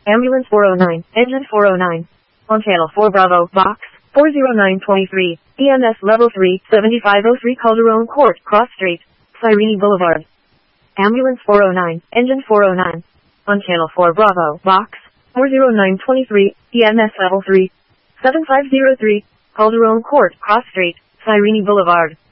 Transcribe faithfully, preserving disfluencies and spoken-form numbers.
Ambulance four oh nine, engine four oh nine. On channel four Bravo, box, four oh nine twenty-three, E M S level three, seventy-five oh three Calderon Court, Cross Street, Cyrene Boulevard. Ambulance four oh nine, engine four oh nine. On channel four Bravo, box, four oh nine twenty-three, E M S level three, seventy-five oh three, Calderon Court, Cross Street, Cyrene Boulevard.